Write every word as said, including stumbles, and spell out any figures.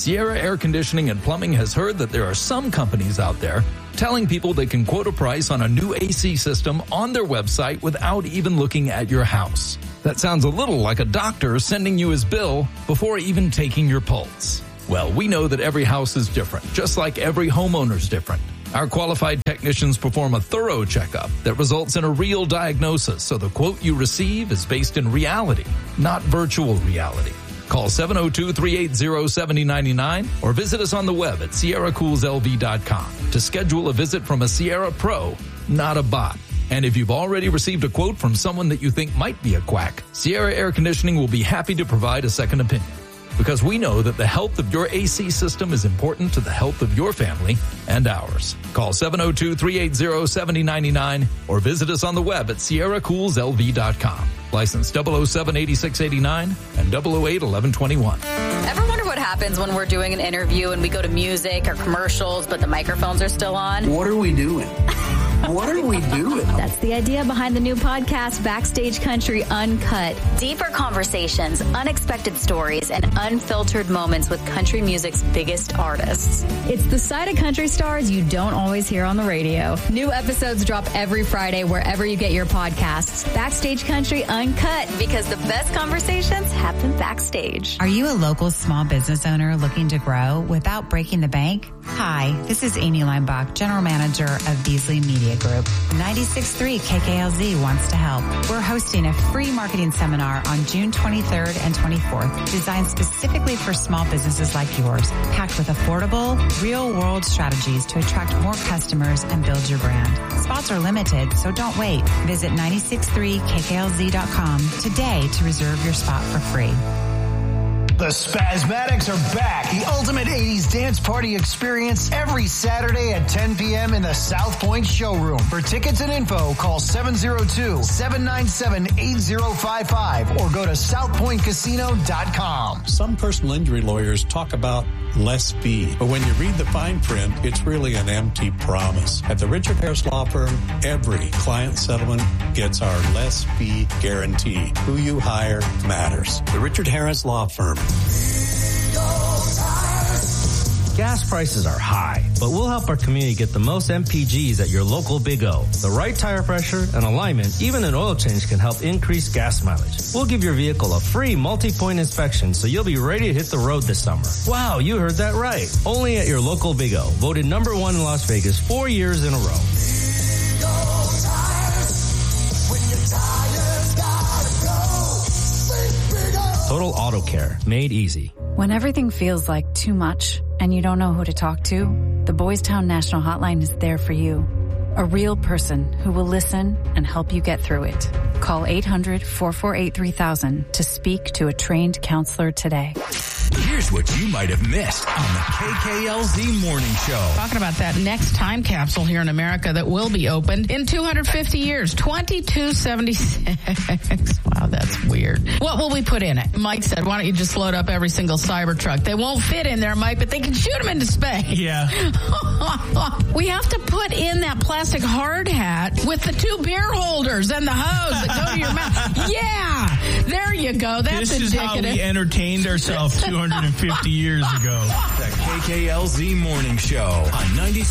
Sierra Air Conditioning and Plumbing has heard that there are some companies out there telling people they can quote a price on a new A C system on their website without even looking at your house. That sounds a little like a doctor sending you his bill before even taking your pulse. Well, we know that every house is different, just like every homeowner's different. Our qualified technicians perform a thorough checkup that results in a real diagnosis, so the quote you receive is based in reality, not virtual reality. Call seven oh two, three eight zero, seven oh nine nine or visit us on the web at sierra cools l v dot com to schedule a visit from a Sierra Pro, not a bot. And if you've already received a quote from someone that you think might be a quack, Sierra Air Conditioning will be happy to provide a second opinion. Because we know that the health of your A C system is important to the health of your family and ours. Call seven oh two, three eight zero, seven oh nine nine or visit us on the web at sierra cools l v dot com. License double oh seven, eighty-six eighty-nine and double oh eight, eleven twenty-one. Ever wonder what happens when we're doing an interview and we go to music or commercials, but the microphones are still on? What are we doing? What are we doing? That's the idea behind the new podcast, Backstage Country Uncut. Deeper conversations, unexpected stories, and unfiltered moments with country music's biggest artists. It's the side of country stars you don't always hear on the radio. New episodes drop every Friday wherever you get your podcasts. Backstage Country Uncut, because the best conversations happen backstage. Are you a local small business owner looking to grow without breaking the bank? Hi, this is Amy Leinbach, General Manager of Beasley Media Group. ninety-six point three K K L Z wants to help. We're hosting a free marketing seminar on June twenty-third and twenty-fourth, designed specifically for small businesses like yours, packed with affordable, real-world strategies to attract more customers and build your brand. Spots are limited, so don't wait. Visit nine six three K K L Z dot com today to reserve your spot for free. The Spasmatics are back. The ultimate eighties dance party experience every Saturday at ten p.m. in the South Point Showroom. For tickets and info, call seven oh two, seven nine seven, eight oh five five or go to south point casino dot com. Some personal injury lawyers talk about less fee, but when you read the fine print, it's really an empty promise. At the Richard Harris Law Firm, every client settlement gets our less fee guarantee. Who you hire matters. The Richard Harris Law Firm. Gas prices are high, but we'll help our community get the most M P Gs at your local Big O. The right tire pressure and alignment, even an oil change, can help increase gas mileage. We'll give your vehicle a free multi-point inspection so you'll be ready to hit the road this summer. Wow, you heard that right. Only at your local Big O. Voted number one in Las Vegas four years in a row. Total Auto Care, made easy. When everything feels like too much and you don't know who to talk to, the Boys Town National Hotline is there for you. A real person who will listen and help you get through it. Call eight hundred, four four eight, three thousand to speak to a trained counselor today. Here's what you might have missed on the K K L Z Morning Show. Talking about that next time capsule here in America that will be opened in two hundred fifty years, twenty-two seventy-six. Wow, that's weird. What will we put in it? Mike said, why don't you just load up every single Cybertruck? They won't fit in there, Mike, but they can shoot them into space. Yeah. We have to put in that plastic hard hat with the two beer holders and the hose that go to your mouth. Yeah, there you go. That's this indicative. This is how we entertained ourselves two hundred fifty years ago. The K K L Z Morning Show on ninety.